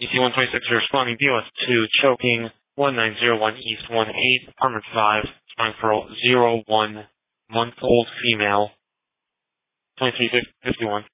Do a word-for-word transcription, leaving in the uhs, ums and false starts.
E C one twenty-six, you're responding B O S two, choking, one nine zero one East one eight, apartment five, responding for zero one month old female, twenty-three fifty-one.